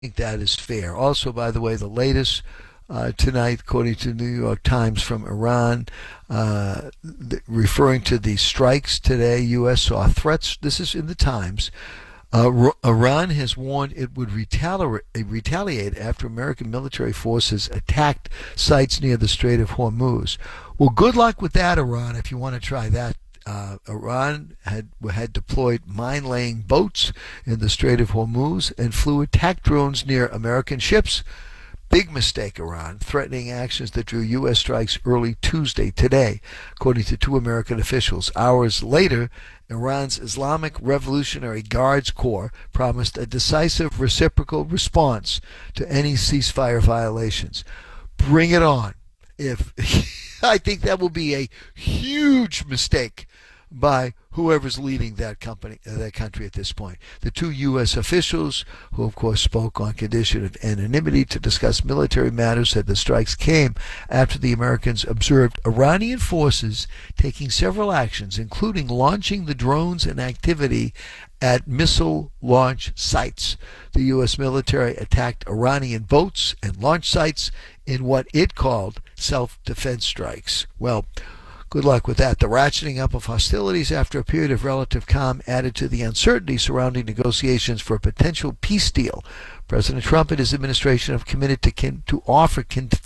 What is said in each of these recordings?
think that is fair. Also, by the way, the latest tonight, according to the New York Times from Iran, referring to the strikes today, U.S. saw threats. This is in the Times. Iran has warned it would retaliate after American military forces attacked sites near the Strait of Hormuz. Well, good luck with that, Iran, if you want to try that. Iran had deployed mine-laying boats in the Strait of Hormuz and flew attack drones near American ships. Big mistake, Iran, threatening actions that drew U.S. strikes early Tuesday today, according to two American officials. Hours later, Iran's Islamic Revolutionary Guards Corps promised a decisive reciprocal response to any ceasefire violations. Bring it on. I think that will be a huge mistake by whoever's leading that country at this point. The two U.S. officials, who of course spoke on condition of anonymity to discuss military matters, said the strikes came after the Americans observed Iranian forces taking several actions, including launching the drones and activity at missile launch sites. The U.S. military attacked Iranian boats and launch sites in what it called self-defense strikes. Well, good luck with that. The ratcheting up of hostilities after a period of relative calm added to the uncertainty surrounding negotiations for a potential peace deal. President Trump and his administration have continued to offer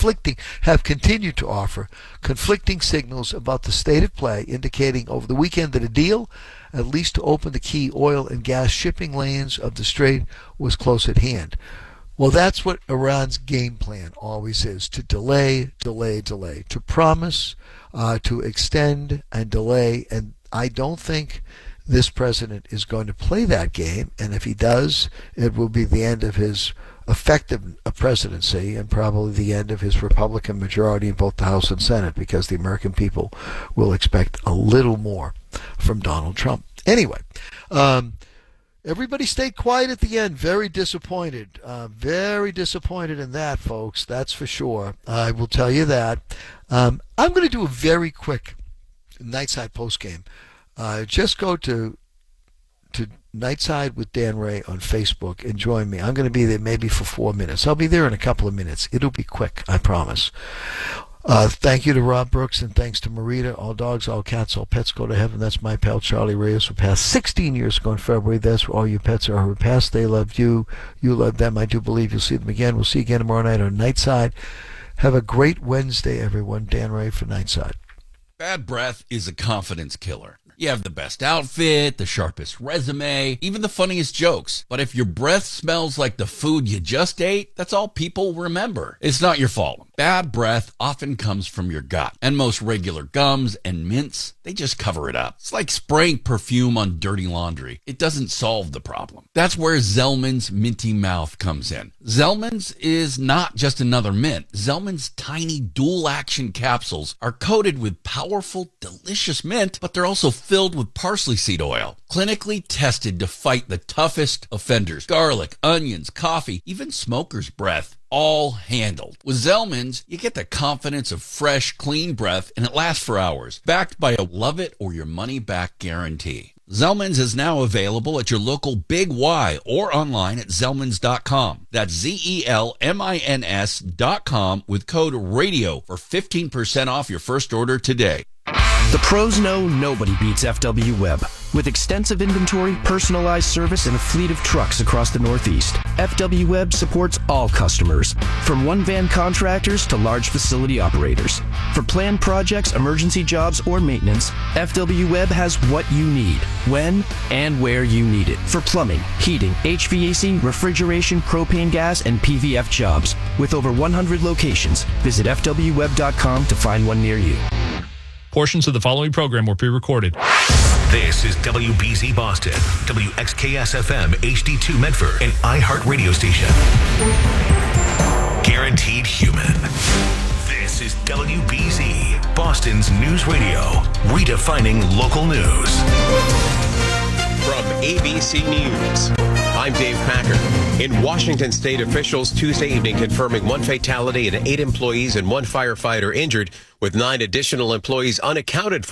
conflicting signals about the state of play, indicating over the weekend that a deal, at least to open the key oil and gas shipping lanes of the strait, was close at hand. Well, that's what Iran's game plan always is, to delay, to promise, to extend and delay. And I don't think this president is going to play that game. And if he does, it will be the end of his effective presidency and probably the end of his Republican majority in both the House and Senate, because the American people will expect a little more from Donald Trump. Anyway, everybody stayed quiet at the end. Very disappointed. Very disappointed in that, folks. That's for sure. I will tell you that. I'm going to do a very quick Nightside postgame. Just go to Nightside with Dan Ray on Facebook and join me. I'm going to be there maybe for 4 minutes. I'll be there in a couple of minutes. It'll be quick, I promise. Thank you to Rob Brooks, and thanks to Marita. All dogs, all cats, all pets go to heaven. That's my pal Charlie Reyes, who passed 16 years ago in February. That's where all you pets are who passed. They loved you. You loved them. I do believe you'll see them again. We'll see you again tomorrow night on Nightside. Have a great Wednesday, everyone. Dan Ray for Nightside. Bad breath is a confidence killer. You have the best outfit, the sharpest resume, even the funniest jokes. But if your breath smells like the food you just ate, that's all people remember. It's not your fault. Bad breath often comes from your gut, and most regular gums and mints, they just cover it up. It's like spraying perfume on dirty laundry. It doesn't solve the problem. That's where Zellman's Minty Mouth comes in. Zellman's is not just another mint. Zellman's tiny dual-action capsules are coated with powerful, delicious mint, but they're also filled with parsley seed oil, clinically tested to fight the toughest offenders. Garlic, onions, coffee, even smoker's breath. All handled. With Zellman's, you get the confidence of fresh, clean breath, and it lasts for hours. Backed by a love it or your money back guarantee. Zellman's is now available at your local Big Y or online at Zellmans.com. That's ZELMINS.com with code RADIO for 15% off your first order today. The pros know nobody beats FW Web. With extensive inventory, personalized service, and a fleet of trucks across the Northeast, FW Web supports all customers, from one-van contractors to large facility operators. For planned projects, emergency jobs, or maintenance, FW Web has what you need, when and where you need it. For plumbing, heating, HVAC, refrigeration, propane gas, and PVF jobs. With over 100 locations, visit FWWeb.com to find one near you. Portions of the following program were pre-recorded. This is WBZ Boston, WXKS-FM HD2 Medford, and iHeart Radio Station. Guaranteed human. This is WBZ, Boston's news radio, redefining local news. From ABC News, I'm Dave Packer. In Washington, state officials Tuesday evening confirming one fatality and 8 employees and 1 firefighter injured, with 9 additional employees unaccounted for.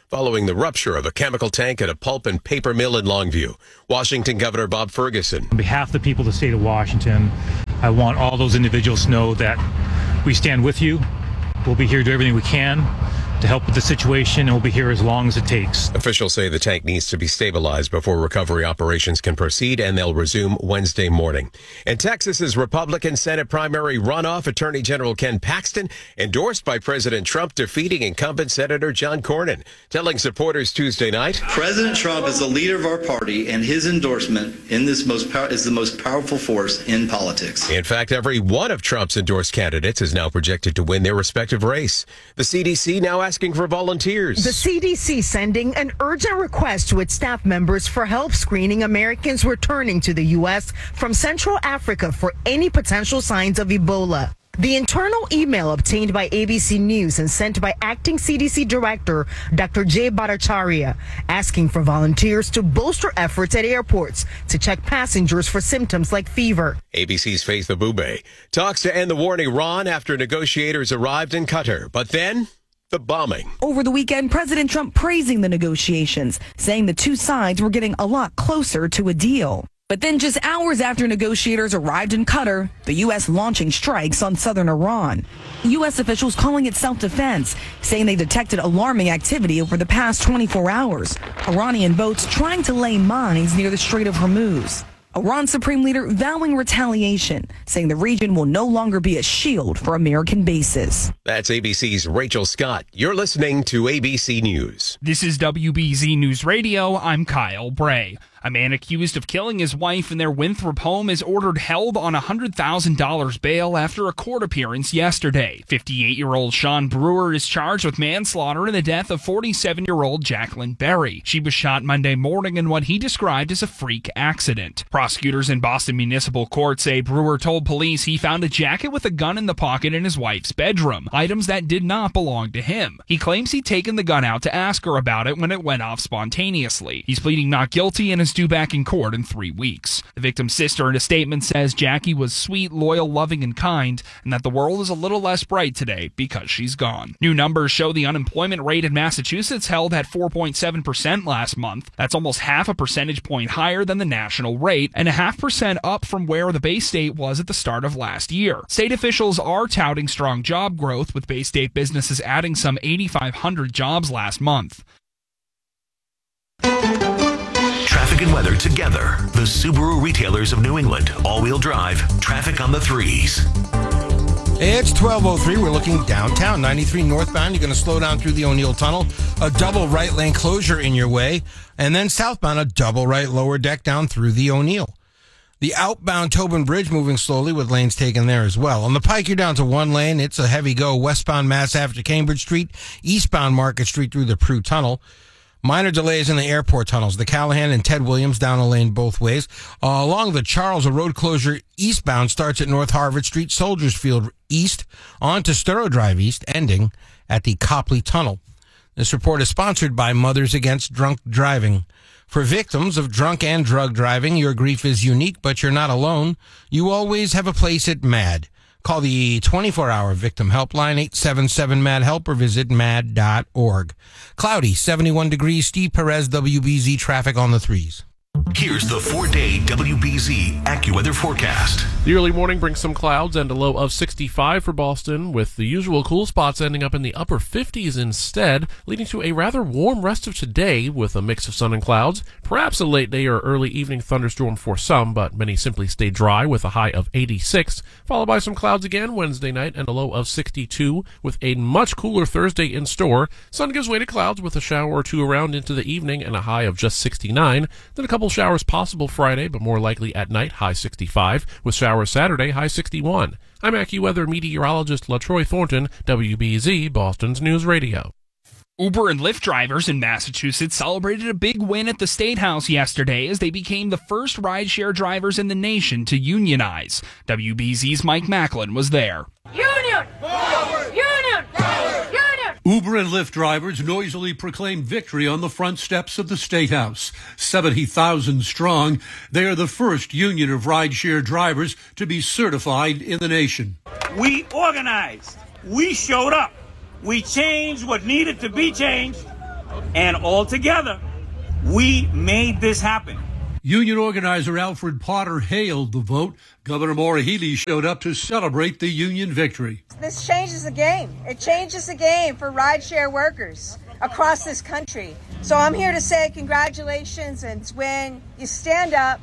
following the rupture of a chemical tank at a pulp and paper mill in Longview. Washington Governor Bob Ferguson. On behalf of the people of the state of Washington, I want all those individuals to know that we stand with you. We'll be here to do everything we can to help with the situation, and we'll be here as long as it takes. Officials say the tank needs to be stabilized before recovery operations can proceed, and they'll resume Wednesday morning. In Texas's Republican Senate primary runoff, Attorney General Ken Paxton endorsed by President Trump, defeating incumbent Senator John Cornyn, telling supporters Tuesday night, President Trump is the leader of our party, and his endorsement in this is the most powerful force in politics. In fact, every one of Trump's endorsed candidates is now projected to win their respective race. The CDC now asking for volunteers. The CDC sending an urgent request to its staff members for help screening Americans returning to the U.S. from Central Africa for any potential signs of Ebola. The internal email obtained by ABC News and sent by Acting CDC Director Dr. Jay Bhattacharya, asking for volunteers to bolster efforts at airports to check passengers for symptoms like fever. ABC's Faith Abube talks to end the war in Iran after negotiators arrived in Qatar. But then, the bombing. Over the weekend, President Trump praising the negotiations, saying the two sides were getting a lot closer to a deal. But then just hours after negotiators arrived in Qatar, the U.S. launching strikes on southern Iran. U.S. officials calling it self-defense, saying they detected alarming activity over the past 24 hours. Iranian boats trying to lay mines near the Strait of Hormuz. Iran's supreme leader vowing retaliation, saying the region will no longer be a shield for American bases. That's ABC's Rachel Scott. You're listening to ABC News. This is WBZ News Radio. I'm Kyle Bray. A man accused of killing his wife in their Winthrop home is ordered held on $100,000 bail after a court appearance yesterday. 58-year-old Sean Brewer is charged with manslaughter in the death of 47-year-old Jacqueline Berry. She was shot Monday morning in what he described as a freak accident. Prosecutors in Boston Municipal Court say Brewer told police he found a jacket with a gun in the pocket in his wife's bedroom, items that did not belong to him. He claims he'd taken the gun out to ask her about it when it went off spontaneously. He's pleading not guilty and is due back in court in 3 weeks. The victim's sister in a statement says Jackie was sweet, loyal, loving, and kind, and that the world is a little less bright today because she's gone. New numbers show the unemployment rate in Massachusetts held at 4.7% last month. That's almost half a percentage point higher than the national rate, and 0.5% up from where the Bay State was at the start of last year. State officials are touting strong job growth, with Bay State businesses adding some 8,500 jobs last month. Traffic and weather together. The Subaru retailers of New England. All-wheel drive. Traffic on the 3s. It's 12:03. We're looking downtown. 93 northbound. You're going to slow down through the O'Neill Tunnel. A double right lane closure in your way. And then southbound, a double right lower deck down through the O'Neill. The outbound Tobin Bridge moving slowly with lanes taken there as well. On the Pike, you're down to one lane. It's a heavy go westbound Mass Ave to Cambridge Street, eastbound Market Street through the Prue Tunnel. Minor delays in the airport tunnels. The Callahan and Ted Williams down a lane both ways. Along the Charles, a road closure eastbound starts at North Harvard Street, Soldiers Field East, on to Sturrow Drive East, ending at the Copley Tunnel. This report is sponsored by Mothers Against Drunk Driving. For victims of drunk and drug driving, your grief is unique, but you're not alone. You always have a place at MAD. Call the 24-hour victim helpline, 877-MAD-HELP, or visit mad.org. Cloudy, 71 degrees, Steve Perez, WBZ traffic on the 3s. Here's the 4-day WBZ AccuWeather forecast. The early morning brings some clouds and a low of 65 for Boston, with the usual cool spots ending up in the upper 50s instead, leading to a rather warm rest of today with a mix of sun and clouds. Perhaps a late day or early evening thunderstorm for some, but many simply stay dry with a high of 86, followed by some clouds again Wednesday night and a low of 62, with a much cooler Thursday in store. Sun gives way to clouds with a shower or two around into the evening and a high of just 69, then a couple showers possible Friday, but more likely at night, high 65, with showers Saturday, high 61. I'm AccuWeather meteorologist LaTroy Thornton, WBZ, Boston's News Radio. Uber and Lyft drivers in Massachusetts celebrated a big win at the State House yesterday as they became the first rideshare drivers in the nation to unionize. WBZ's Mike Macklin was there. Union! Forward! Union! Forward! Union! Uber and Lyft drivers noisily proclaimed victory on the front steps of the State House. 70,000 strong, they are the first union of rideshare drivers to be certified in the nation. We organized. We showed up. We changed what needed to be changed, And all together, we made this happen. Union organizer Alfred Potter hailed the vote. Governor Maura Healey showed up to celebrate the union victory. This changes the game. It changes the game for rideshare workers across this country. So I'm here to say congratulations, and it's when you stand up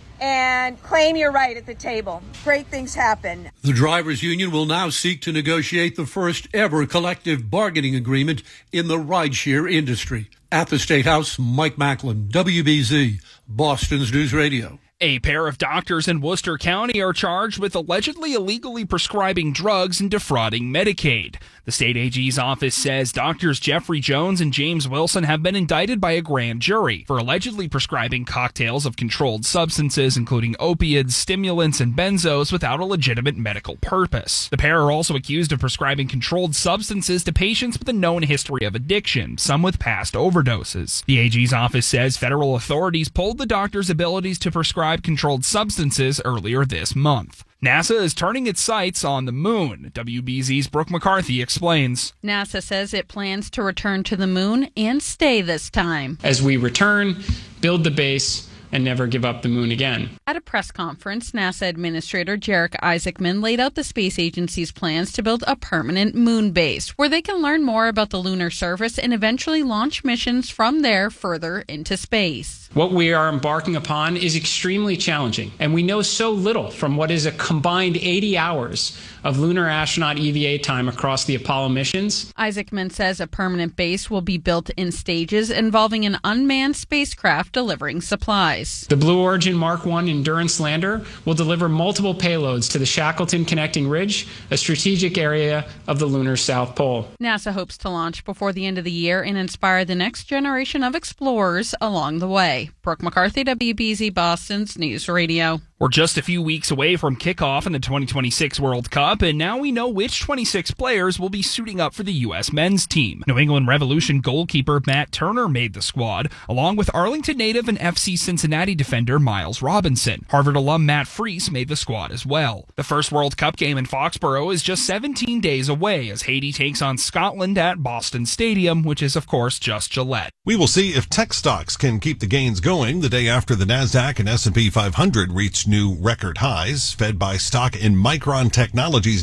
and claim your right at the table. Great things happen. The drivers' union will now seek to negotiate the first ever collective bargaining agreement in the rideshare industry. At the State House, Mike Macklin, WBZ, Boston's News Radio. A pair of doctors in Worcester County are charged with allegedly illegally prescribing drugs and defrauding Medicaid. The state AG's office says doctors Jeffrey Jones and James Wilson have been indicted by a grand jury for allegedly prescribing cocktails of controlled substances, including opiates, stimulants, and benzos without a legitimate medical purpose. The pair are also accused of prescribing controlled substances to patients with a known history of addiction, some with past overdoses. The AG's office says federal authorities pulled the doctors' abilities to prescribe controlled substances earlier this month. NASA is turning its sights on the moon. WBZ's Brooke McCarthy explains. NASA says it plans to return to the moon and stay this time. As we return, build the base, and never give up the moon again. At a press conference, NASA Administrator Jarek Isaacman laid out the space agency's plans to build a permanent moon base where they can learn more about the lunar surface and eventually launch missions from there further into space. What we are embarking upon is extremely challenging, and we know so little from what is a combined 80 hours of lunar astronaut EVA time across the Apollo missions. Isaacman says a permanent base will be built in stages involving an unmanned spacecraft delivering supplies. The Blue Origin Mark I Endurance lander will deliver multiple payloads to the Shackleton Connecting Ridge, a strategic area of the lunar South Pole. NASA hopes to launch before the end of the year and inspire the next generation of explorers along the way. Brooke McCarthy, WBZ Boston's News Radio. We're just a few weeks away from kickoff in the 2026 World Cup, and now we know which 26 players will be suiting up for the U.S. men's team. New England Revolution goalkeeper Matt Turner made the squad, along with Arlington native and FC Cincinnati defender Miles Robinson. Harvard alum Matt Freese made the squad as well. The first World Cup game in Foxborough is just 17 days away as Haiti takes on Scotland at Boston Stadium, which is, of course, just Gillette. We will see if tech stocks can keep the gains going the day after the NASDAQ and S&P 500 reached new record highs, fed by stock in Micron Technology's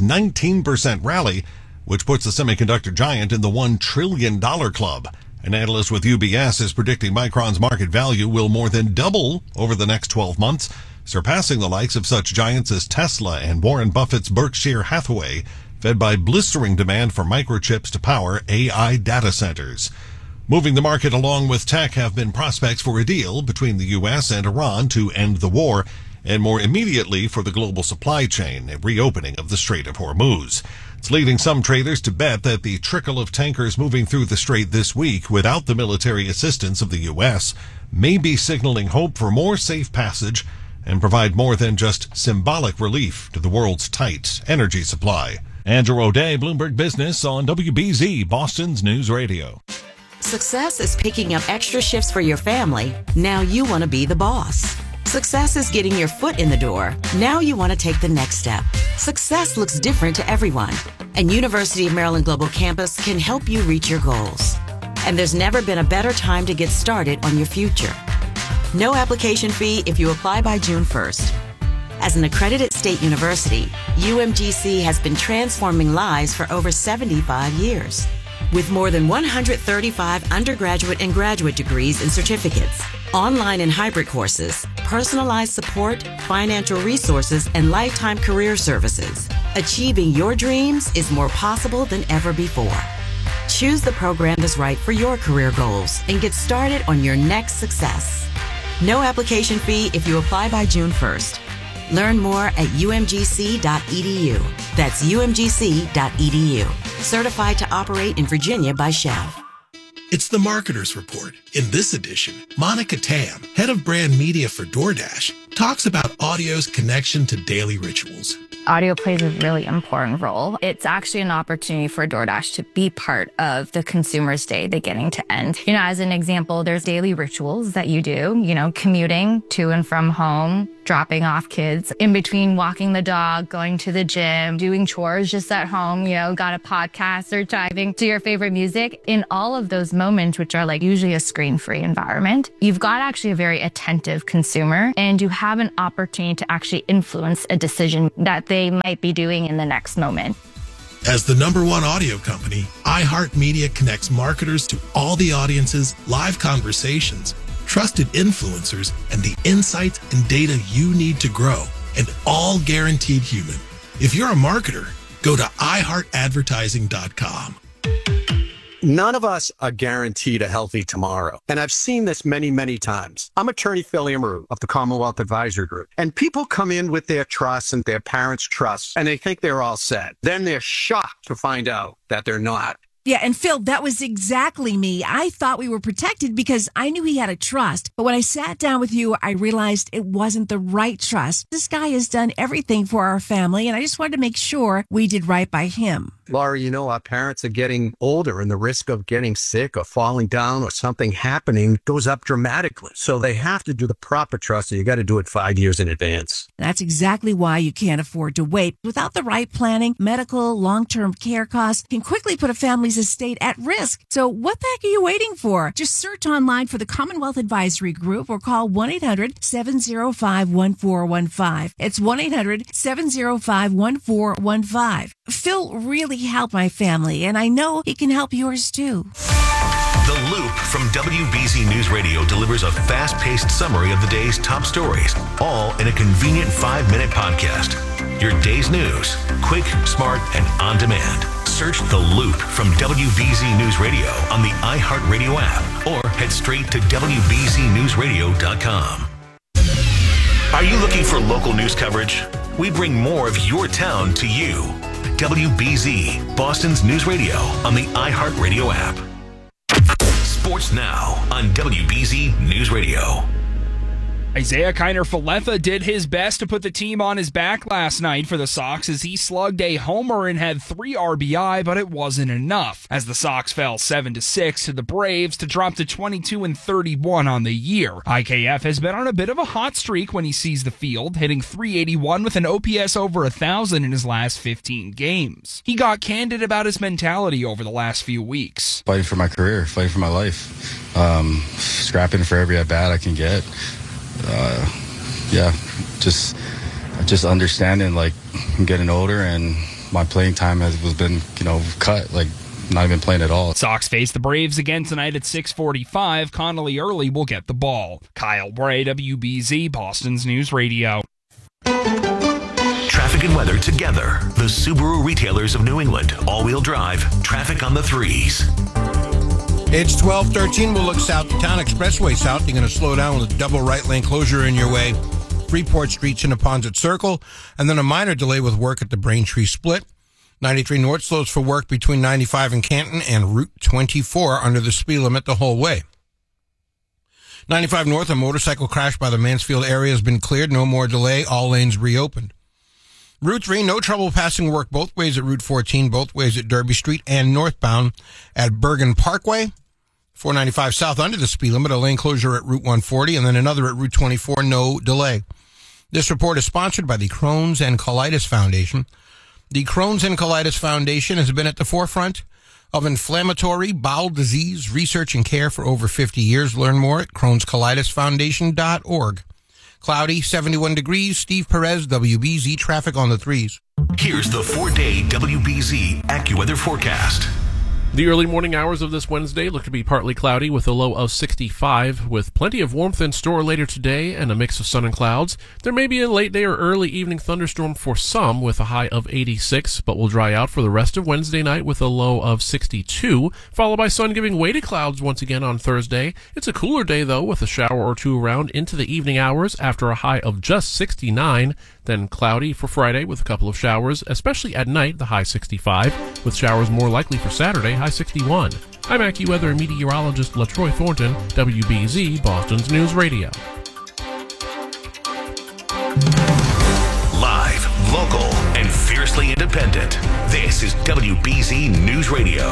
19% rally, which puts the semiconductor giant in the $1 trillion club. An analyst with UBS is predicting Micron's market value will more than double over the next 12 months, surpassing the likes of such giants as Tesla and Warren Buffett's Berkshire Hathaway, fed by blistering demand for microchips to power AI data centers. Moving the market along with tech have been prospects for a deal between the U.S. and Iran to end the war, and more immediately for the global supply chain, a reopening of the Strait of Hormuz. It's leading some traders to bet that the trickle of tankers moving through the strait this week without the military assistance of the U.S. may be signaling hope for more safe passage and provide more than just symbolic relief to the world's tight energy supply. Andrew O'Day, Bloomberg Business on WBZ, Boston's News Radio. Success is picking up extra shifts for your family. Now you want to be the boss. Success is getting your foot in the door. Now you want to take the next step. Success looks different to everyone, and University of Maryland Global Campus can help you reach your goals. And there's never been a better time to get started on your future. No application fee if you apply by June 1st. As an accredited state university, UMGC has been transforming lives for over 75 years. With more than 135 undergraduate and graduate degrees and certificates, online and hybrid courses, personalized support, financial resources, and lifetime career services, achieving your dreams is more possible than ever before. Choose the program that's right for your career goals and get started on your next success. No application fee if you apply by June 1st. Learn more at umgc.edu. That's umgc.edu. Certified to operate in Virginia by Shell. It's the Marketer's Report. In this edition, Monica Tam, head of brand media for DoorDash, talks about audio's connection to daily rituals. Audio plays a really important role. It's actually an opportunity for DoorDash to be part of the consumer's day beginning to end. You know, as an example, there's daily rituals that you do, you know, commuting to and from home, dropping off kids, in between walking the dog, going to the gym, doing chores just at home, you know, got a podcast or diving to your favorite music. In all of those moments, which are like usually a screen-free environment, you've got actually a very attentive consumer and you have an opportunity to actually influence a decision that they might be doing in the next moment. As the #1 audio company, iHeartMedia connects marketers to all the audiences, live conversations, trusted influencers, and the insights and data you need to grow, and all guaranteed human. If you're a marketer, go to iHeartAdvertising.com. None of us are guaranteed a healthy tomorrow. And I've seen this many, many times. I'm attorney Phil Amaru of the Commonwealth Advisory Group. And people come in with their trusts and their parents' trusts, and they think they're all set. Then they're shocked to find out that they're not. Yeah, and Phil, that was exactly me. I thought we were protected because I knew he had a trust. But when I sat down with you, I realized it wasn't the right trust. This guy has done everything for our family, and I just wanted to make sure we did right by him. Laura, you know, our parents are getting older and the risk of getting sick or falling down or something happening goes up dramatically. So they have to do the proper trust, and you got to do it 5 years in advance. That's exactly why you can't afford to wait. Without the right planning, medical, long-term care costs can quickly put a family's estate at risk. So what the heck are you waiting for? Just search online for the Commonwealth Advisory Group or call 1-800-705-1415. It's 1-800-705-1415. Phil really helped my family, and I know he can help yours too. The Loop from WBZ News Radio delivers a fast-paced summary of the day's top stories, all in a convenient 5-minute podcast. Your day's news, quick, smart, and on demand. Search The Loop from WBZ News Radio on the iHeartRadio app or head straight to WBZNewsRadio.com. Are you looking for local news coverage? We bring more of your town to you. WBZ, Boston's news radio on the iHeartRadio app. Sports now on WBZ News Radio. Isaiah Kiner-Falefa did his best to put the team on his back last night for the Sox as he slugged a homer and had 3 RBI, but it wasn't enough as the Sox fell 7-6 to the Braves to drop to 22-31 on the year. IKF has been on a bit of a hot streak when he sees the field, hitting .381 with an OPS over 1,000 in his last 15 games. He got candid about his mentality over the last few weeks. Fighting for my career, fighting for my life, scrapping for every at-bat I can get. Just understanding, like, I'm getting older and my playing time has been, cut, like, not even playing at all. Sox face the Braves again tonight at 6:45. Connolly Early will get the ball. Kyle Bray, WBZ, Boston's News Radio. Traffic and weather together. The Subaru retailers of New England. All-wheel drive. Traffic on the 3s. It's 12:13. We'll look south to town. Expressway south. You're going to slow down with a double right lane closure in your way. Freeport Street to Neponset Circle. And then a minor delay with work at the Braintree Split. 93 north slows for work between 95 and Canton and Route 24 under the speed limit the whole way. 95 north, a motorcycle crash by the Mansfield area has been cleared. No more delay. All lanes reopened. Route 3, no trouble passing work both ways at Route 14, both ways at Derby Street and northbound at Bergen Parkway. 495 south under the speed limit, a lane closure at Route 140, and then another at Route 24, no delay. This report is sponsored by the Crohn's and Colitis Foundation. The Crohn's and Colitis Foundation has been at the forefront of inflammatory bowel disease research and care for over 50 years. Learn more at Crohn'sColitisFoundation.org. Cloudy, 71 degrees. Steve Perez, WBZ traffic on the 3s. Here's the 4-day WBZ AccuWeather forecast. The early morning hours of this Wednesday look to be partly cloudy with a low of 65, with plenty of warmth in store later today and a mix of sun and clouds. There may be a late day or early evening thunderstorm for some with a high of 86, but will dry out for the rest of Wednesday night with a low of 62, followed by sun giving way to clouds once again on Thursday. It's a cooler day, though, with a shower or two around into the evening hours after a high of just 69. Then cloudy for Friday with a couple of showers, especially at night, the high 65, with showers more likely for Saturday, high 61. I'm AccuWeather meteorologist LaTroy Thornton, WBZ, Boston's News Radio. Live, local, independent. This is WBZ News Radio.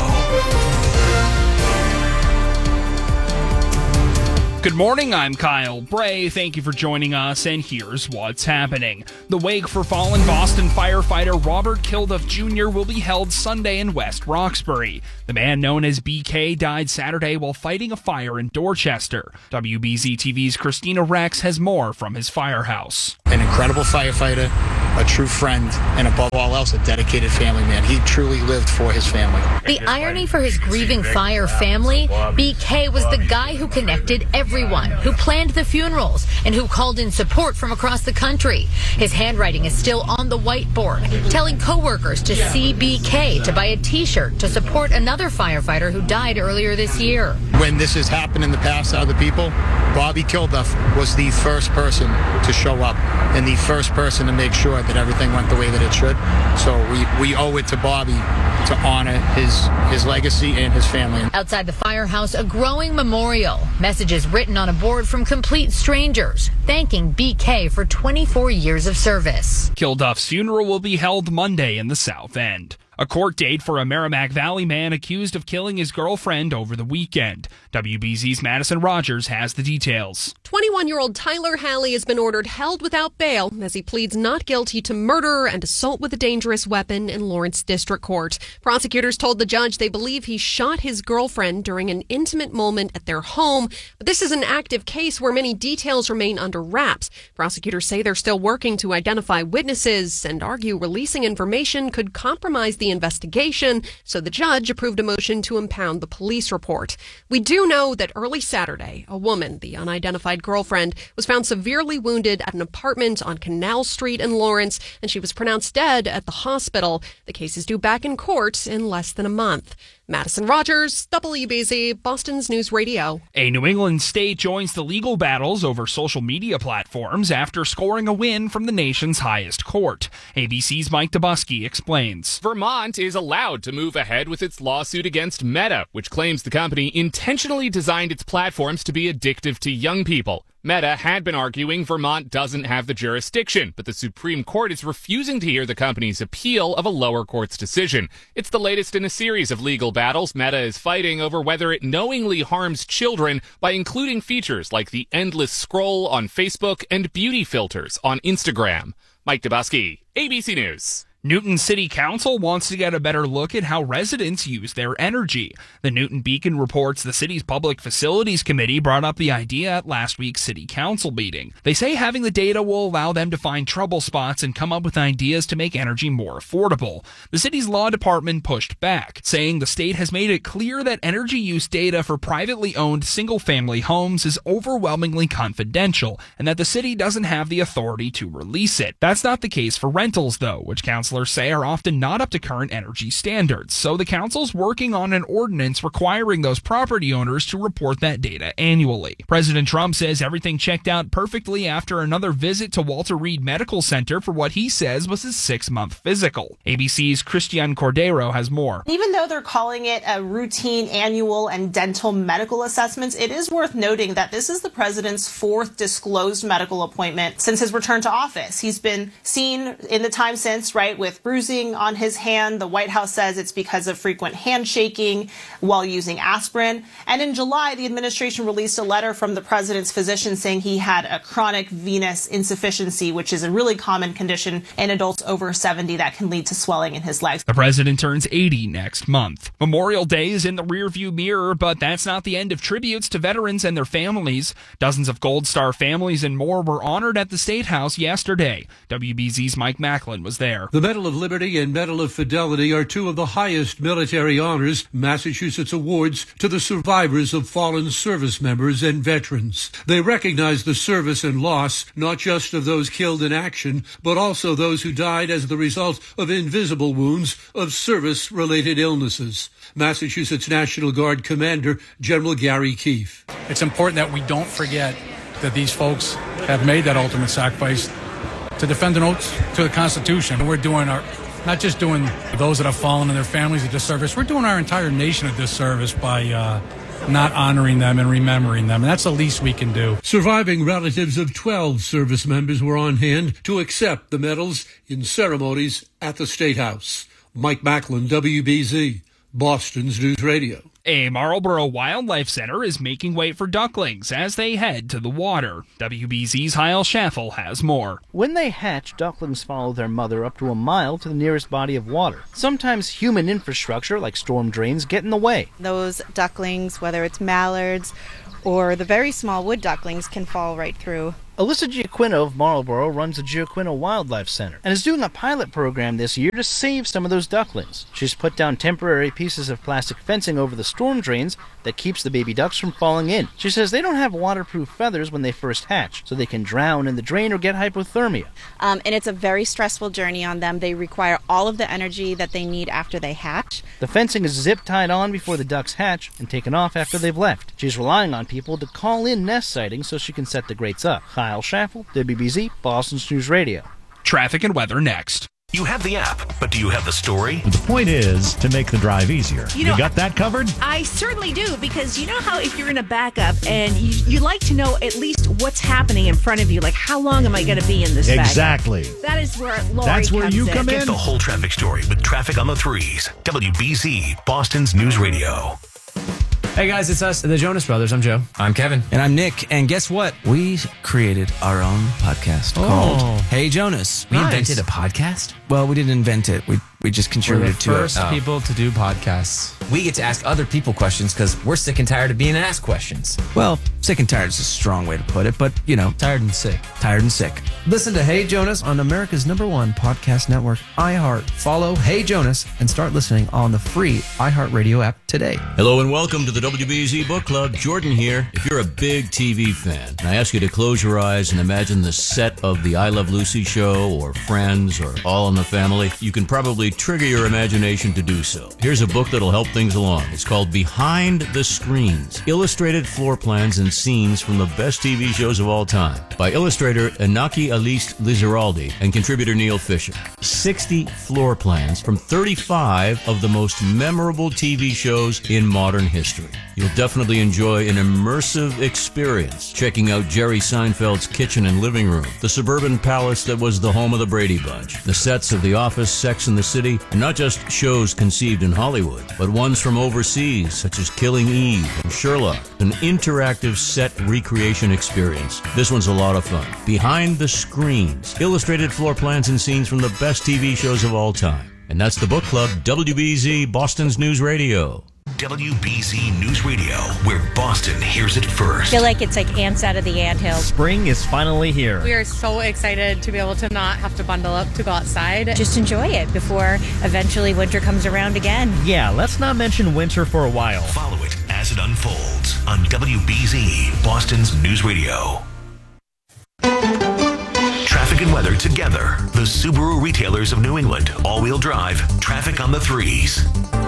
Good morning, I'm Kyle Bray. Thank you for joining us, and here's what's happening. The wake for fallen Boston firefighter Robert Kilduff Jr. will be held Sunday in West Roxbury. The man known as BK died Saturday while fighting a fire in Dorchester. WBZ TV's Christina Rex has more from his firehouse. An incredible firefighter, a true friend, and above all else, a dedicated family man. He truly lived for his family. The irony for his grieving fire family, BK was the guy who connected everyone, who planned the funerals, and who called in support from across the country. His handwriting is still on the whiteboard, telling coworkers to see BK to buy a t-shirt to support another firefighter who died earlier this year. When this has happened in the past to other people, Bobby Kilduff was the first person to show up and the first person to make sure that everything went the way that it should. So we owe it to Bobby to honor his legacy and his family. Outside the firehouse, a growing memorial. Messages written on a board from complete strangers, thanking BK for 24 years of service. Kilduff's funeral will be held Monday in the South End. A court date for a Merrimack Valley man accused of killing his girlfriend over the weekend. WBZ's Madison Rogers has the details. 21-year-old Tyler Halley has been ordered held without bail as he pleads not guilty to murder and assault with a dangerous weapon in Lawrence District Court. Prosecutors told the judge they believe he shot his girlfriend during an intimate moment at their home, but this is an active case where many details remain under wraps. Prosecutors say they're still working to identify witnesses and argue releasing information could compromise the investigation, so the judge approved a motion to impound the police report. We do know that early Saturday, a woman, the unidentified girlfriend, was found severely wounded at an apartment on Canal Street in Lawrence, and she was pronounced dead at the hospital. The case is due back in court in less than a month. Madison Rogers, WBZ, Boston's News Radio. A New England state joins the legal battles over social media platforms after scoring a win from the nation's highest court. ABC's Mike Dubusky explains. Vermont is allowed to move ahead with its lawsuit against Meta, which claims the company intentionally designed its platforms to be addictive to young people. Meta had been arguing Vermont doesn't have the jurisdiction, but the Supreme Court is refusing to hear the company's appeal of a lower court's decision. It's the latest in a series of legal battles Meta is fighting over whether it knowingly harms children by including features like the endless scroll on Facebook and beauty filters on Instagram. Mike Dubusky, ABC News. Newton City Council wants to get a better look at how residents use their energy. The Newton Beacon reports the city's Public Facilities Committee brought up the idea at last week's City Council meeting. They say having the data will allow them to find trouble spots and come up with ideas to make energy more affordable. The city's law department pushed back, saying the state has made it clear that energy use data for privately owned single-family homes is overwhelmingly confidential and that the city doesn't have the authority to release it. That's not the case for rentals, though, which councilors say are often not up to current energy standards, so the council's working on an ordinance requiring those property owners to report that data annually. President Trump says everything checked out perfectly after another visit to Walter Reed Medical Center for what he says was his 6-month physical. ABC's Christian Cordero has more. Even though they're calling it a routine annual and dental medical assessments, it is worth noting that this is the president's 4th disclosed medical appointment since his return to office. He's been seen in the time since, right, with bruising on his hand. The White House says it's because of frequent handshaking while using aspirin. And in July, the administration released a letter from the president's physician saying he had a chronic venous insufficiency, which is a really common condition in adults over 70 that can lead to swelling in his legs. The president turns 80 next month. Memorial Day is in the rearview mirror, but that's not the end of tributes to veterans and their families. Dozens of Gold Star families and more were honored at the State House yesterday. WBZ's Mike Macklin was there. The Medal of Liberty and Medal of Fidelity are two of the highest military honors Massachusetts awards to the survivors of fallen service members and veterans. They recognize the service and loss, not just of those killed in action, but also those who died as the result of invisible wounds of service-related illnesses. Massachusetts National Guard Commander General Gary Keefe. It's important that we don't forget that these folks have made that ultimate sacrifice to defend an oath to the Constitution. We're doing not just doing those that have fallen and their families a disservice, we're doing our entire nation a disservice by not honoring them and remembering them. And that's the least we can do. Surviving relatives of 12 service members were on hand to accept the medals in ceremonies at the State House. Mike Macklin, WBZ, Boston's News Radio. A Marlboro Wildlife Center is making way for ducklings as they head to the water. WBZ's Heil Schaffel has more. When they hatch, ducklings follow their mother up to a mile to the nearest body of water. Sometimes human infrastructure, like storm drains, get in the way. Those ducklings, whether it's mallards or the very small wood ducklings, can fall right through. Alyssa Giaquino of Marlboro runs the Giaquino Wildlife Center and is doing a pilot program this year to save some of those ducklings. She's put down temporary pieces of plastic fencing over the storm drains that keeps the baby ducks from falling in. She says they don't have waterproof feathers when they first hatch, so they can drown in the drain or get hypothermia. And it's a very stressful journey on them. They require all of the energy that they need after they hatch. The fencing is zip-tied on before the ducks hatch and taken off after they've left. She's relying on people to call in nest sightings so she can set the grates up. Kyle Schaffel, WBZ, Boston's News Radio. Traffic and weather next. You have the app, but do you have the story? The point is to make the drive easier. You know, got that covered? I certainly do, because you know how if you're in a backup and you like to know at least what's happening in front of you, like how long am I going to be in this Exactly. backup? That is where Lori That's where comes you come in. Get the whole traffic story with Traffic on the Threes. WBZ, Boston's News Radio. Hey guys, it's us, the Jonas Brothers. I'm Joe. I'm Kevin. And I'm Nick. And guess what? We created our own podcast called Hey Jonas. We invented a podcast? Well, we didn't invent it. We just contributed to it. We're the first people to do podcasts. We get to ask other people questions because we're sick and tired of being asked questions. Well, sick and tired is a strong way to put it, but, you know. Tired and sick. Tired and sick. Listen to Hey Jonas on America's #1 podcast network, iHeart. Follow Hey Jonas and start listening on the free iHeartRadio app today. Hello and welcome to the WBZ Book Club. Jordan here. If you're a big TV fan, I ask you to close your eyes and imagine the set of the I Love Lucy show or Friends or All in the Family. You can probably trigger your imagination to do so. Here's a book that'll help things along. It's called Behind the Screens, Illustrated Floor Plans and Scenes from the Best TV Shows of All Time, by illustrator Inaki Alice Lizaraldi and contributor Neil Fisher. 60 floor plans from 35 of the most memorable TV shows in modern history. You'll definitely enjoy an immersive experience checking out Jerry Seinfeld's kitchen and living room, the suburban palace that was the home of the Brady Bunch, the sets of The Office, Sex and the City, and not just shows conceived in Hollywood, but ones from overseas, such as Killing Eve and Sherlock, an interactive set recreation experience. This one's a lot of fun. Behind the Screens, illustrated floor plans and scenes from the best TV shows of all time. And that's the book club, WBZ, Boston's News Radio. WBZ News Radio, where Boston hears it first. I feel like it's like ants out of the anthill. Spring is finally here. We are so excited to be able to not have to bundle up to go outside. Just enjoy it before eventually winter comes around again. Yeah, let's not mention winter for a while. Follow it as it unfolds on WBZ, Boston's News Radio. Traffic and weather together. The Subaru retailers of New England. All-wheel drive. Traffic on the Threes.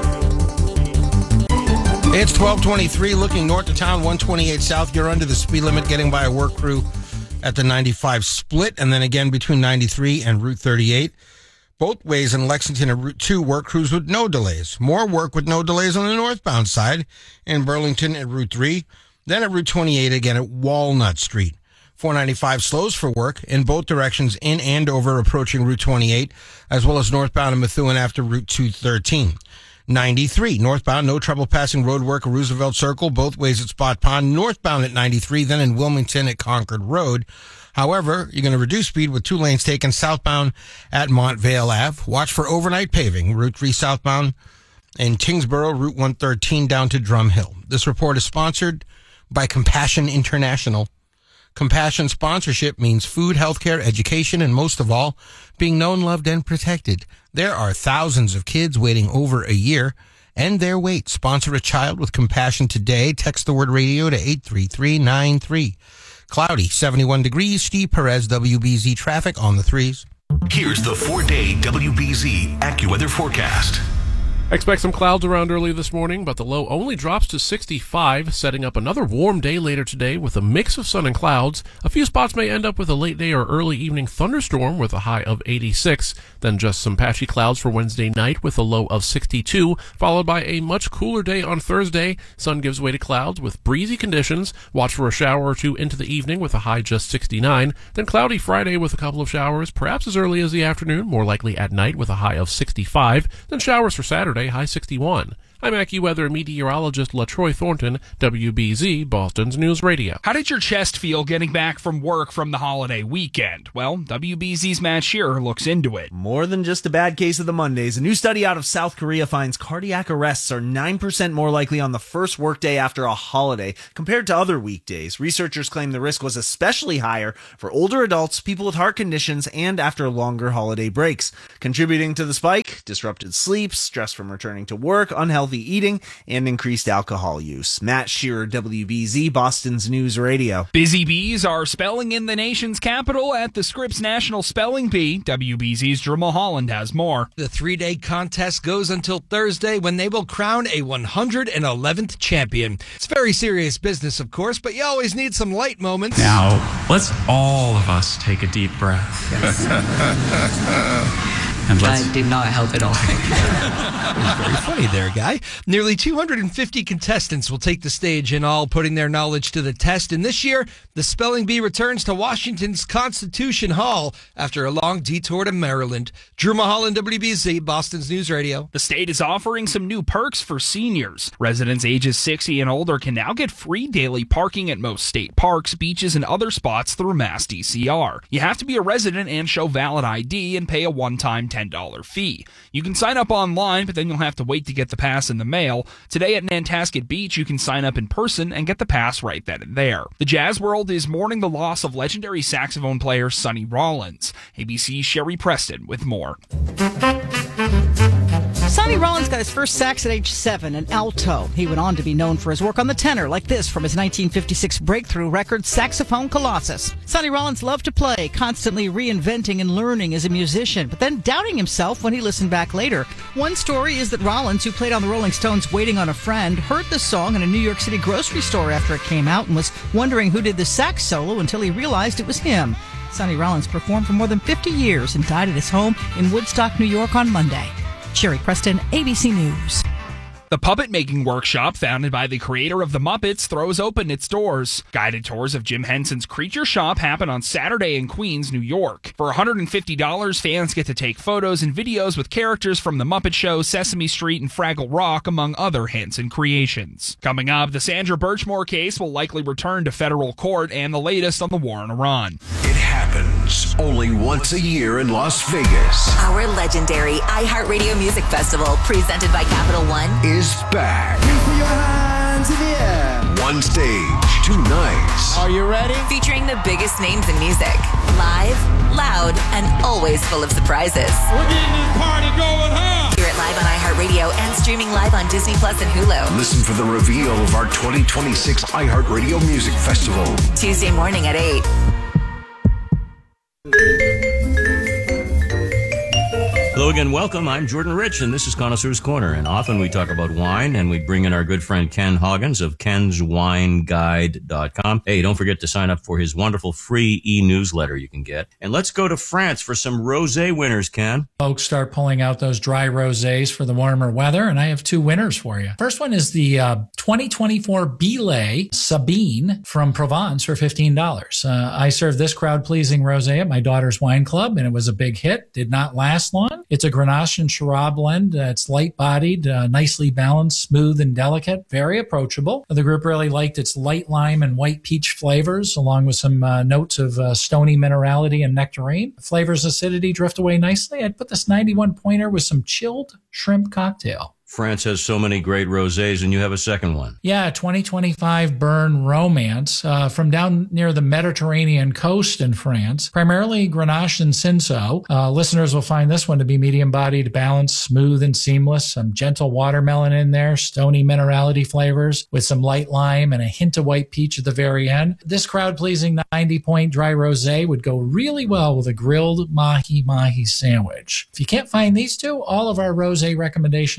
It's 12:23, looking north to town, 128 south. You're under the speed limit, getting by a work crew at the 95 split, and then again between 93 and Route 38. Both ways in Lexington and Route 2, work crews with no delays. More work with no delays on the northbound side in Burlington at Route 3. Then at Route 28 again at Walnut Street. 495 slows for work in both directions in and over approaching Route 28, as well as northbound in Methuen after Route 213. 93 northbound, no trouble passing road work at Roosevelt Circle, both ways at Spot Pond, northbound at 93, then in Wilmington at Concord Road. However, you're going to reduce speed with 2 lanes taken southbound at Montvale Ave. Watch for overnight paving, Route 3 southbound in Tingsboro, Route 113 down to Drum Hill. This report is sponsored by Compassion International. Compassion sponsorship means food, healthcare, education, and most of all, being known, loved, and protected. There are thousands of kids waiting over a year. End their wait. Sponsor a child with Compassion today. Text the word radio to 83393. Cloudy, 71 degrees. Steve Perez, WBZ traffic on the Threes. Here's the 4-day WBZ AccuWeather forecast. Expect some clouds around early this morning, but the low only drops to 65, setting up another warm day later today with a mix of sun and clouds. A few spots may end up with a late day or early evening thunderstorm with a high of 86, then just some patchy clouds for Wednesday night with a low of 62, followed by a much cooler day on Thursday. Sun gives way to clouds with breezy conditions. Watch for a shower or two into the evening with a high just 69, then cloudy Friday with a couple of showers, perhaps as early as the afternoon, more likely at night with a high of 65, then showers for Saturday, high 61. I'm AccuWeather meteorologist LaTroy Thornton, WBZ, Boston's News Radio. How did your chest feel getting back from work from the holiday weekend? Well, WBZ's Matt Shearer looks into it. More than just a bad case of the Mondays, a new study out of South Korea finds cardiac arrests are 9% more likely on the first workday after a holiday compared to other weekdays. Researchers claim the risk was especially higher for older adults, people with heart conditions, and after longer holiday breaks. Contributing to the spike, disrupted sleep, stress from returning to work, unhealthy eating, and increased alcohol use. Matt Shearer, WBZ, Boston's News Radio. Busy bees are spelling in the nation's capital at the Scripps National Spelling Bee. WBZ's Drew Mulholland has more. The 3-day contest goes until Thursday when they will crown a 111th champion. It's very serious business, of course, but you always need some light moments. Now, let's all of us take a deep breath. Yes. And that did not help at all. Very funny there, guy. Nearly 250 contestants will take the stage in all, putting their knowledge to the test. And this year, the Spelling Bee returns to Washington's Constitution Hall after a long detour to Maryland. Drew Mulholland, WBZ, Boston's News Radio. The state is offering some new perks for seniors. Residents ages 60 and older can now get free daily parking at most state parks, beaches, and other spots through Mass DCR. You have to be a resident and show valid ID and pay a one-time $10 fee. You can sign up online, but then you'll have to wait to get the pass in the mail. Today at Nantasket Beach, you can sign up in person and get the pass right then and there. The jazz world is mourning the loss of legendary saxophone player Sonny Rollins. ABC's Sherry Preston with more. Sonny Rollins got his first sax at age 7, an alto. He went on to be known for his work on the tenor, like this from his 1956 breakthrough record, Saxophone Colossus. Sonny Rollins loved to play, constantly reinventing and learning as a musician, but then doubting himself when he listened back later. One story is that Rollins, who played on the Rolling Stones' Waiting on a Friend, heard the song in a New York City grocery store after it came out and was wondering who did the sax solo until he realized it was him. Sonny Rollins performed for more than 50 years and died at his home in Woodstock, New York on Monday. Sherry Preston, ABC News. The puppet making workshop, founded by the creator of The Muppets, throws open its doors. Guided tours of Jim Henson's Creature Shop happen on Saturday in Queens, New York. For $150, fans get to take photos and videos with characters from The Muppet Show, Sesame Street, and Fraggle Rock, among other Henson creations. Coming up, the Sandra Birchmore case will likely return to federal court, and the latest on the war in Iran. It happens only once a year in Las Vegas. Our legendary iHeartRadio Music Festival, presented by Capital One, is back. Put your hands in the air. One stage, 2 nights. Are you ready? Featuring the biggest names in music. Live, loud, and always full of surprises. We're getting this party going, huh? Hear it live on iHeartRadio and streaming live on Disney Plus and Hulu. Listen for the reveal of our 2026 iHeartRadio Music Festival. Tuesday morning at 8. Hello again, welcome. I'm Jordan Rich, and this is Connoisseur's Corner. And often we talk about wine, and we bring in our good friend Ken Hoggins of kenswineguide.com. Hey, don't forget to sign up for his wonderful free e-newsletter you can get. And let's go to France for some rosé winners, Ken. Folks start pulling out those dry rosés for the warmer weather, and I have 2 winners for you. First one is the 2024 Billet Sabine from Provence for $15. I served this crowd-pleasing rosé at my daughter's wine club, and it was a big hit. Did not last long. It's a Grenache and Shiraz blend. It's light-bodied, nicely balanced, smooth and delicate, very approachable. The group really liked its light lime and white peach flavors, along with some notes of stony minerality and nectarine. The flavor's acidity drift away nicely. I'd put this 91 pointer with some chilled shrimp cocktail. France has so many great rosés, and you have a second one. Yeah, 2025 Burn Romance from down near the Mediterranean coast in France, primarily Grenache and Cinsault. Listeners will find this one to be medium-bodied, balanced, smooth, and seamless. Some gentle watermelon in there, stony minerality flavors with some light lime and a hint of white peach at the very end. This crowd-pleasing 90-point dry rosé would go really well with a grilled mahi-mahi sandwich. If you can't find these 2, all of our rosé recommendations are in a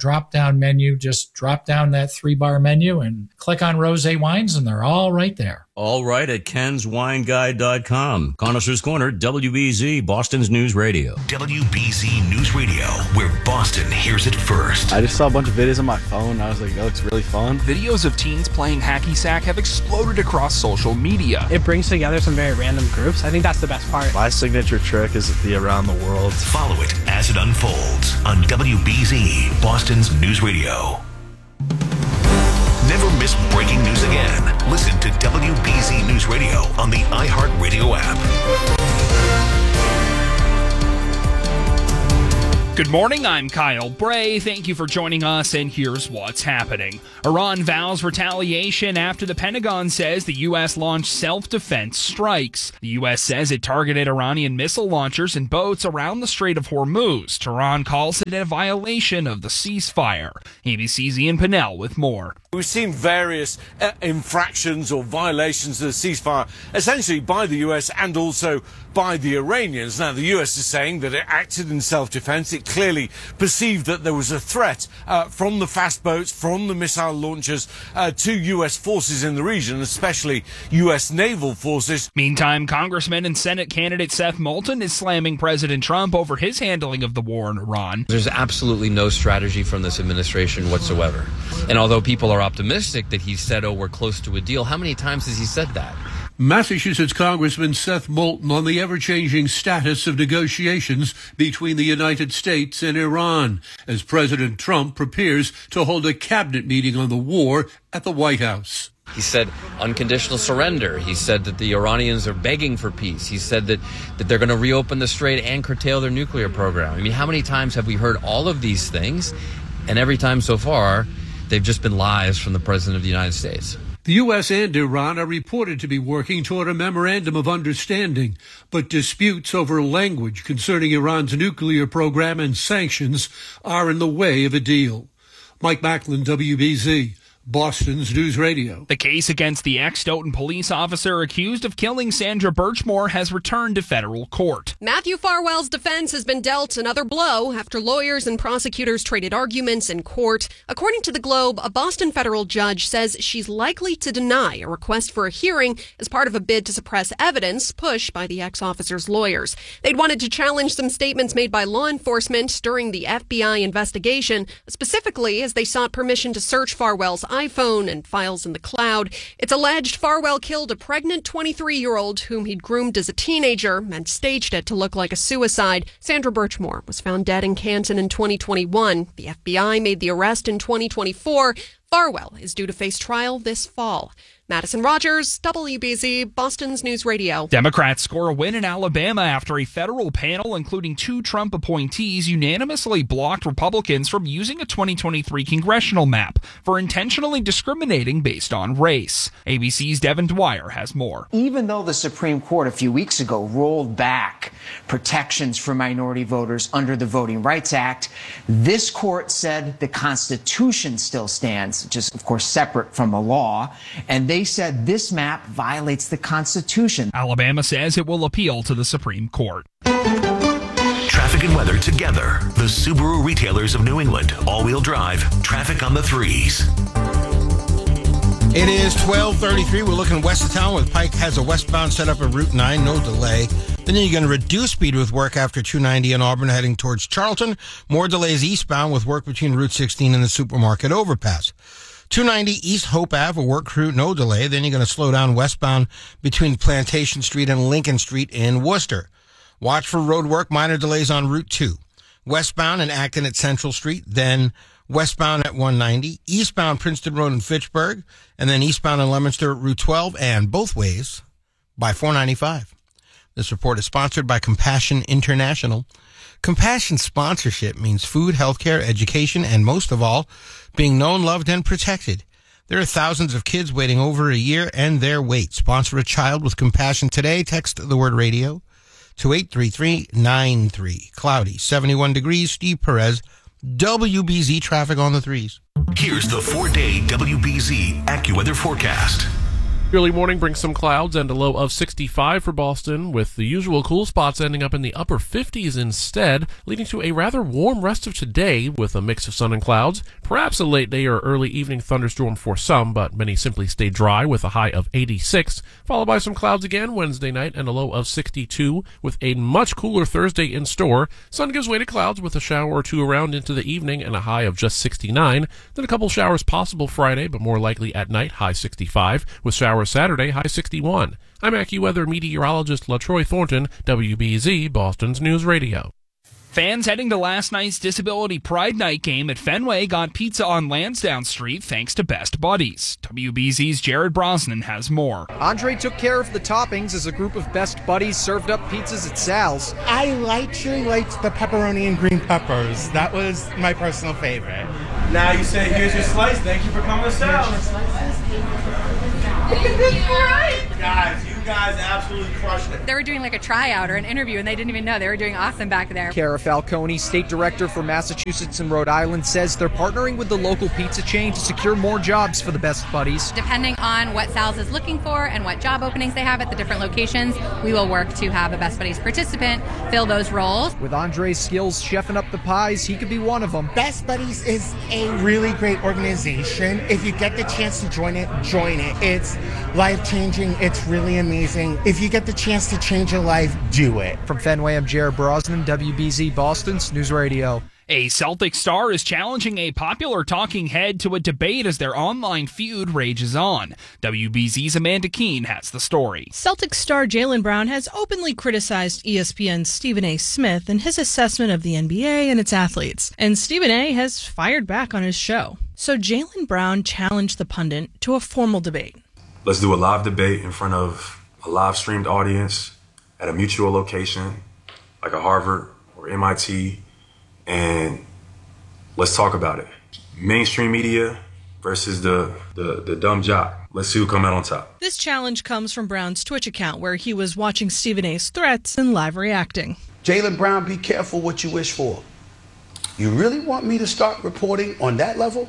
drop-down menu. Just drop down that 3-bar menu and click on Rosé Wines, and they're all right there. All right at kenswineguide.com. Connoisseur's Corner, WBZ, Boston's News Radio. WBZ News Radio, where Boston hears it first. I just saw a bunch of videos on my phone. I was like, that looks really fun. Videos of teens playing hacky sack have exploded across social media. It brings together some very random groups. I think that's the best part. My signature trick is the around the world. Follow it as it unfolds on WBZ, Boston's News Radio. Never miss breaking news again. Listen to WBZ News Radio on the iHeartRadio app. Good morning, I'm Kyle Bray. Thank you for joining us, and here's what's happening. Iran vows retaliation after the Pentagon says the U.S. launched self-defense strikes. The U.S. says it targeted Iranian missile launchers and boats around the Strait of Hormuz. Tehran calls it a violation of the ceasefire. ABC's Ian Pinnell with more. We've seen various infractions or violations of the ceasefire, essentially by the U.S. and also by the Iranians. Now, the U.S. is saying that it acted in self-defense. It clearly perceived that there was a threat from the fast boats, from the missile launchers to U.S. forces in the region, especially U.S. naval forces. Meantime, Congressman and Senate candidate Seth Moulton is slamming President Trump over his handling of the war in Iran. There's absolutely no strategy from this administration whatsoever. And although people are optimistic that he said, we're close to a deal, how many times has he said that? Massachusetts Congressman Seth Moulton on the ever-changing status of negotiations between the United States and Iran as President Trump prepares to hold a cabinet meeting on the war at the White House. He said unconditional surrender. He said that the Iranians are begging for peace. He said that they're going to reopen the strait and curtail their nuclear program. I mean, how many times have we heard all of these things? And every time so far, they've just been lies from the President of the United States. The U.S. and Iran are reported to be working toward a memorandum of understanding, but disputes over language concerning Iran's nuclear program and sanctions are in the way of a deal. Mike Macklin, WBZ. Boston's News Radio. The case against the ex-Stoughton police officer accused of killing Sandra Birchmore has returned to federal court. Matthew Farwell's defense has been dealt another blow after lawyers and prosecutors traded arguments in court. According to the Globe, a Boston federal judge says she's likely to deny a request for a hearing as part of a bid to suppress evidence pushed by the ex-officer's lawyers. They'd wanted to challenge some statements made by law enforcement during the FBI investigation, specifically as they sought permission to search Farwell's iPhone and files in the cloud. It's alleged Farwell killed a pregnant 23-year-old whom he'd groomed as a teenager and staged it to look like a suicide. Sandra Birchmore was found dead in Canton in 2021. The FBI made the arrest in 2024. Farwell is due to face trial this fall. Madison Rogers, WBZ, Boston's News Radio. Democrats score a win in Alabama after a federal panel, including 2 Trump appointees, unanimously blocked Republicans from using a 2023 congressional map for intentionally discriminating based on race. ABC's Devin Dwyer has more. Even though the Supreme Court a few weeks ago rolled back protections for minority voters under the Voting Rights Act, this court said the Constitution still stands, which is, of course, separate from the law, and they said this map violates the Constitution. Alabama says it will appeal to the Supreme Court. Traffic and weather together. The Subaru retailers of New England. All-wheel drive. Traffic on the 3s. It is 12:33. We're looking west of town with Pike has a westbound set up at Route 9, no delay. Then you're going to reduce speed with work after 290 in Auburn heading towards Charlton. More delays eastbound with work between Route 16 and the supermarket overpass. 290 East Hope Ave, a work route, no delay. Then you're going to slow down westbound between Plantation Street and Lincoln Street in Worcester. Watch for road work, minor delays on Route 2. Westbound and Acton at Central Street, then westbound at 190, eastbound Princeton Road in Fitchburg, and then eastbound in Leominster at Route 12, and both ways by 495. This report is sponsored by Compassion International. Compassion sponsorship means food, healthcare, education, and most of all, being known, loved, and protected. There are thousands of kids waiting over a year and their wait. Sponsor a child with compassion today. Text the word radio to 83393. Cloudy, 71 degrees. Steve Perez, WBZ traffic on the 3s. Here's the 4-day WBZ AccuWeather forecast. Early morning brings some clouds and a low of 65 for Boston, with the usual cool spots ending up in the upper 50s instead, leading to a rather warm rest of today with a mix of sun and clouds. Perhaps a late day or early evening thunderstorm for some, but many simply stay dry with a high of 86, followed by some clouds again Wednesday night and a low of 62, with a much cooler Thursday in store. Sun gives way to clouds with a shower or two around into the evening and a high of just 69. Then a couple showers possible Friday, but more likely at night, high 65, with showers Saturday, high 61. I'm AccuWeather meteorologist LaTroy Thornton, WBZ, Boston's News Radio. Fans heading to last night's Disability Pride Night game at Fenway got pizza on Lansdowne Street thanks to Best Buddies. WBZ's Jared Brosnan has more. Andre took care of the toppings as a group of Best Buddies served up pizzas at Sal's. I actually liked the pepperoni and green peppers. That was my personal favorite. Now you say, here's your slice. Thank you for coming to Sal's. Guys, you guys absolutely crushed it. They were doing like a tryout or an interview and they didn't even know. They were doing awesome back there. Cara Falcone, state director for Massachusetts and Rhode Island, says they're partnering with the local pizza chain to secure more jobs for the Best Buddies. Depending on what Sal's is looking for and what job openings they have at the different locations, we will work to have a Best Buddies participant fill those roles. With Andre's skills chefing up the pies, he could be one of them. Best Buddies is a really great organization. If you get the chance to join it, join it. It's life-changing. It's really amazing. If you get the chance to change your life, do it. From Fenway, I'm Jared Brosnan, WBZ Boston's News Radio. A Celtic star is challenging a popular talking head to a debate as their online feud rages on. WBZ's Amanda Keene has the story. Celtic star Jaylen Brown has openly criticized ESPN's Stephen A. Smith in his assessment of the NBA and its athletes, and Stephen A. has fired back on his show. So Jaylen Brown challenged the pundit to a formal debate. Let's do a live debate in front of a live streamed audience at a mutual location, like a Harvard or MIT, and let's talk about it. Mainstream media versus the dumb jock. Let's see who come out on top. This challenge comes from Brown's Twitch account, where he was watching Stephen A.'s threats and live reacting. Jaylen Brown, be careful what you wish for. You really want me to start reporting on that level?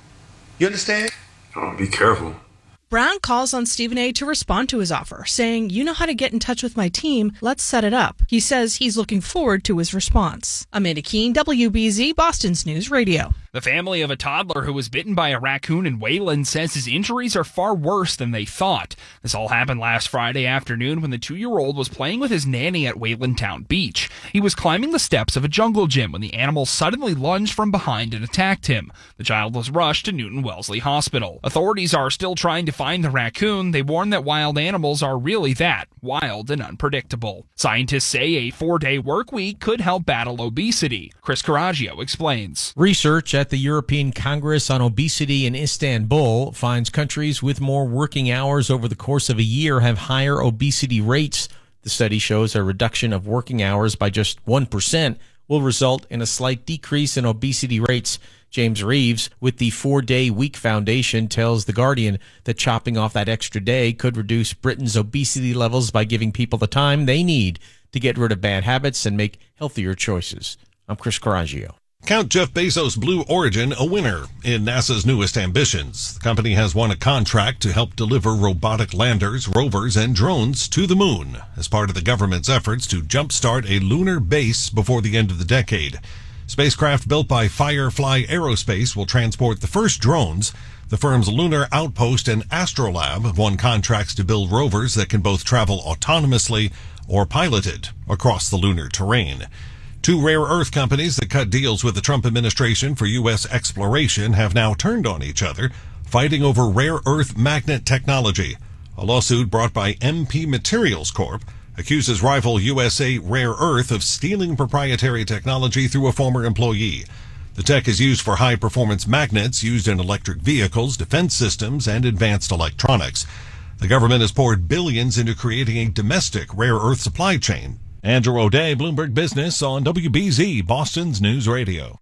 You understand? Oh, be careful. Brown calls on Stephen A. to respond to his offer, saying, "You know how to get in touch with my team. Let's set it up." He says he's looking forward to his response. Amanda Keene, WBZ, Boston's News Radio. The family of a toddler who was bitten by a raccoon in Wayland says his injuries are far worse than they thought. This all happened last Friday afternoon when the 2-year-old was playing with his nanny at Wayland Town Beach. He was climbing the steps of a jungle gym when the animal suddenly lunged from behind and attacked him. The child was rushed to Newton Wellesley Hospital. Authorities are still trying to find the raccoon. They warn that wild animals are really that, wild and unpredictable. Scientists say a 4-day work week could help battle obesity. Chris Caraggio explains. Research at the European Congress on Obesity in Istanbul finds countries with more working hours over the course of a year have higher obesity rates. The study shows a reduction of working hours by just 1% will result in a slight decrease in obesity rates. James Reeves with the 4-Day Week Foundation tells The Guardian that chopping off that extra day could reduce Britain's obesity levels by giving people the time they need to get rid of bad habits and make healthier choices. I'm Chris Caraggio. Count Jeff Bezos' Blue Origin a winner in NASA's newest ambitions. The company has won a contract to help deliver robotic landers, rovers, and drones to the moon as part of the government's efforts to jumpstart a lunar base before the end of the decade. Spacecraft built by Firefly Aerospace will transport the first drones. The firm's Lunar Outpost and Astrolab have won contracts to build rovers that can both travel autonomously or piloted across the lunar terrain. 2 rare earth companies that cut deals with the Trump administration for U.S. exploration have now turned on each other, fighting over rare earth magnet technology. A lawsuit brought by MP Materials Corp. accuses rival USA Rare Earth of stealing proprietary technology through a former employee. The tech is used for high-performance magnets used in electric vehicles, defense systems, and advanced electronics. The government has poured billions into creating a domestic rare earth supply chain. Andrew O'Day, Bloomberg Business on WBZ, Boston's News Radio.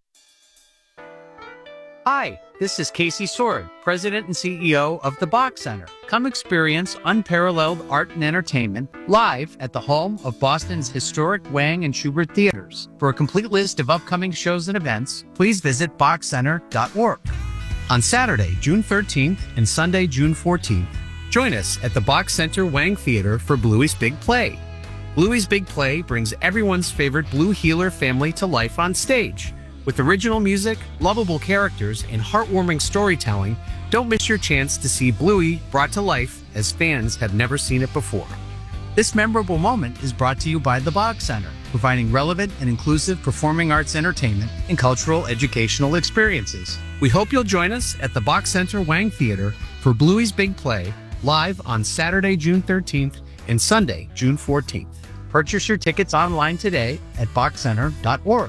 Hi, this is Casey Sword, President and CEO of the Bach Center. Come experience unparalleled art and entertainment live at the home of Boston's historic Wang and Schubert theaters. For a complete list of upcoming shows and events, please visit bachcenter.org. On Saturday, June 13th and Sunday, June 14th, Join us at the Box Center Wang Theater for Bluey's Big Play. Bluey's Big Play brings everyone's favorite Blue Heeler family to life on stage. With original music, lovable characters, and heartwarming storytelling, don't miss your chance to see Bluey brought to life as fans have never seen it before. This memorable moment is brought to you by the Box Center, providing relevant and inclusive performing arts entertainment and cultural educational experiences. We hope you'll join us at the Box Center Wang Theater for Bluey's Big Play, live on Saturday, June 13th and Sunday, June 14th. Purchase your tickets online today at boxcenter.org.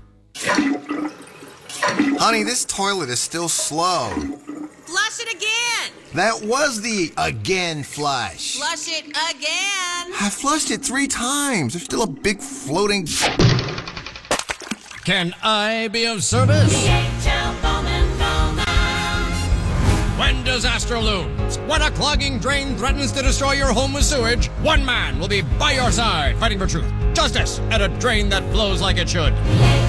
Honey, this toilet is still slow. Flush it again. That was the again flush. Flush it again. I flushed it 3 times. There's still a big floating... Can I be of service? DHL Bowman. When disaster looms, when a clogging drain threatens to destroy your home with sewage, one man will be by your side fighting for truth, justice, and a drain that flows like it should.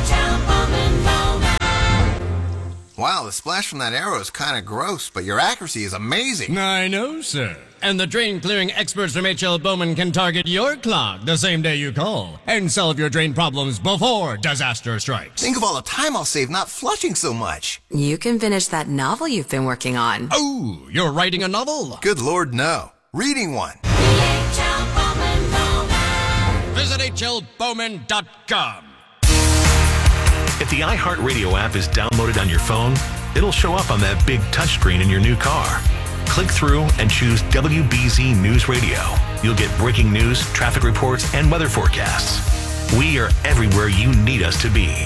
Wow, the splash from that arrow is kind of gross, but your accuracy is amazing. I know, sir. And the drain clearing experts from H.L. Bowman can target your clog the same day you call and solve your drain problems before disaster strikes. Think of all the time I'll save not flushing so much. You can finish that novel you've been working on. Oh, you're writing a novel? Good Lord, no. Reading one. Visit hlbowman.com. If the iHeartRadio app is downloaded on your phone, it'll show up on that big touchscreen in your new car. Click through and choose WBZ News Radio. You'll get breaking news, traffic reports, and weather forecasts. We are everywhere you need us to be.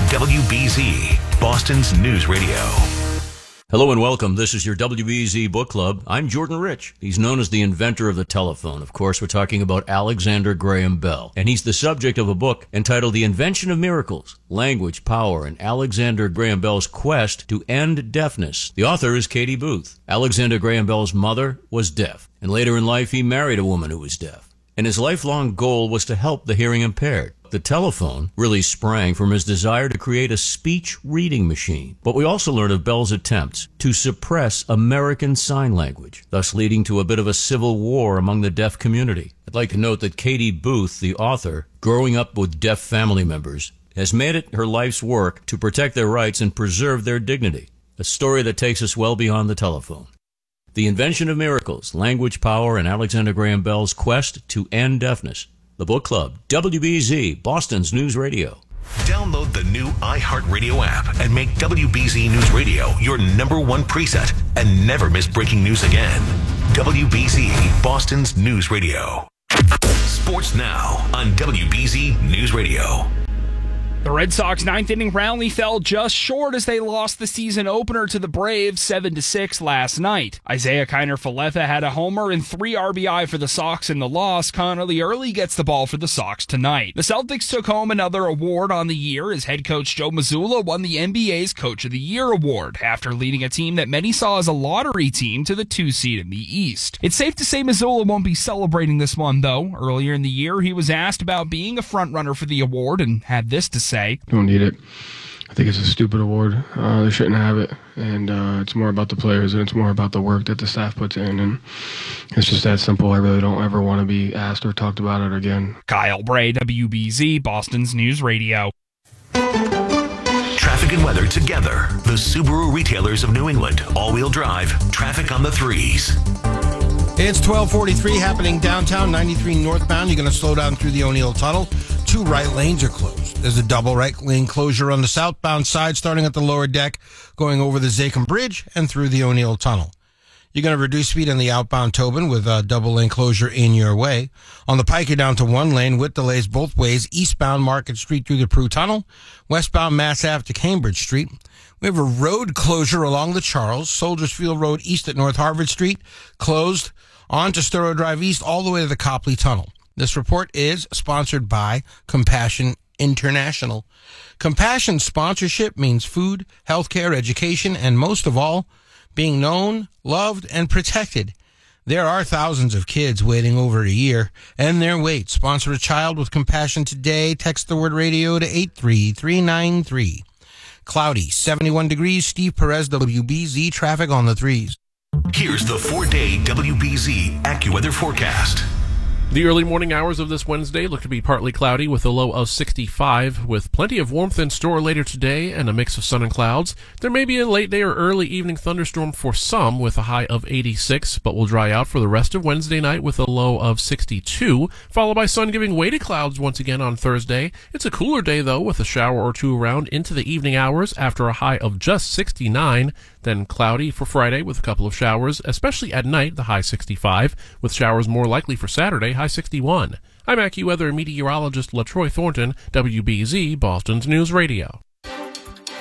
WBZ, Boston's News Radio. Hello and welcome. This is your WBZ Book Club. I'm Jordan Rich. He's known as the inventor of the telephone. Of course, we're talking about Alexander Graham Bell. And he's the subject of a book entitled The Invention of Miracles, Language, Power, and Alexander Graham Bell's Quest to End Deafness. The author is Katie Booth. Alexander Graham Bell's mother was deaf, and later in life he married a woman who was deaf. And his lifelong goal was to help the hearing impaired. The telephone really sprang from his desire to create a speech reading machine. But we also learn of Bell's attempts to suppress American Sign Language, thus leading to a bit of a civil war among the deaf community. I'd like to note that Katie Booth, the author, growing up with deaf family members, has made it her life's work to protect their rights and preserve their dignity. A story that takes us well beyond the telephone. The Invention of Miracles, Language, Power, and Alexander Graham Bell's Quest to End Deafness. The Book Club, WBZ, Boston's News Radio. Download the new iHeartRadio app and make WBZ News Radio your #1 preset and never miss breaking news again. WBZ, Boston's News Radio. Sports now on WBZ News Radio. The Red Sox ninth-inning rally fell just short as they lost the season opener to the Braves 7-6 last night. Isaiah Kiner-Falefa had a homer and 3 RBI for the Sox in the loss. Connolly Early gets the ball for the Sox tonight. The Celtics took home another award on the year as head coach Joe Mazzulla won the NBA's Coach of the Year award after leading a team that many saw as a lottery team to the 2 seed in the East. It's safe to say Mazzulla won't be celebrating this one, though. Earlier in the year, he was asked about being a frontrunner for the award and had this to say. Don't need it. I think it's a stupid award. They shouldn't have it. And it's more about the players and it's more about the work that the staff puts in. And it's just that simple. I really don't ever want to be asked or talked about it again. Kyle Bray, WBZ, Boston's News Radio. Traffic and weather together. The Subaru retailers of New England. All-wheel drive. Traffic on the 3s. It's 12:43 happening downtown, 93 northbound. You're going to slow down through the O'Neill Tunnel. 2 right lanes are closed. There's a double right lane closure on the southbound side, starting at the lower deck, going over the Zachem Bridge and through the O'Neill Tunnel. You're going to reduce speed on the outbound Tobin with a double lane closure in your way. On the Pike, you're down to 1 lane with delays both ways, eastbound Market Street through the Prue Tunnel, westbound Mass Ave to Cambridge Street. We have a road closure along the Charles, Soldiers Field Road east at North Harvard Street, closed on to Storrow Drive East all the way to the Copley Tunnel. This report is sponsored by Compassion International. Compassion sponsorship means food, healthcare, education, and most of all, being known, loved, and protected. There are thousands of kids waiting over a year, and their wait. Sponsor a child with compassion today. Text the word radio to 83393. Cloudy, 71 degrees. Steve Perez, WBZ, traffic on the 3s. Here's the 4-day WBZ AccuWeather forecast. The early morning hours of this Wednesday look to be partly cloudy with a low of 65, with plenty of warmth in store later today and a mix of sun and clouds. There may be a late day or early evening thunderstorm for some with a high of 86, but will dry out for the rest of Wednesday night with a low of 62, followed by sun giving way to clouds once again on Thursday. It's a cooler day, though, with a shower or two around into the evening hours after a high of just 69. Then cloudy for Friday with a couple of showers, especially at night, the high 65, with showers more likely for Saturday, high 61. I'm AccuWeather meteorologist LaTroy Thornton, WBZ, Boston's News Radio.